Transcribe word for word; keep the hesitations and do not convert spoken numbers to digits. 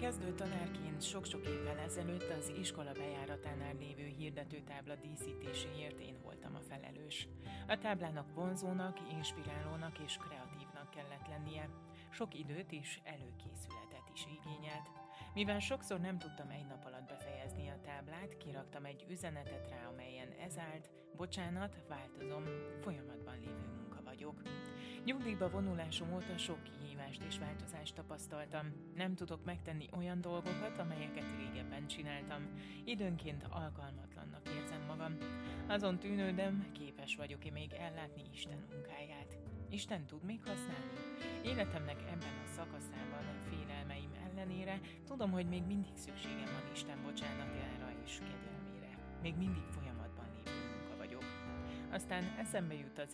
Kezdő tanárként sok-sok évvel ezelőtt az iskola bejáratánál lévő hirdetőtábla díszítéséért én voltam a felelős. A táblának vonzónak, inspirálónak és kreatívnak kellett lennie. Sok időt és előkészületet is igényelt. Mivel sokszor nem tudtam egy nap alatt befejezni a táblát, kiraktam egy üzenetet rá, amelyen ez állt: bocsánat, változom, folyamatban lévő munka vagyok. Nyugdíjba vonulásom óta sok kihívást és változást tapasztaltam. Nem tudok megtenni olyan dolgokat, amelyeket régebben csináltam. Időnként alkalmatlannak érzem magam. Azon tűnődöm, képes vagyok-e még ellátni Isten munkáját. Isten tud még használni? Életemnek ebben a szakaszában, félelmeim ellenére tudom, hogy még mindig szükségem van Isten bocsánatára és kegyelmére. Még mindig folyamatban lévő munka vagyok. Aztán eszembe jut az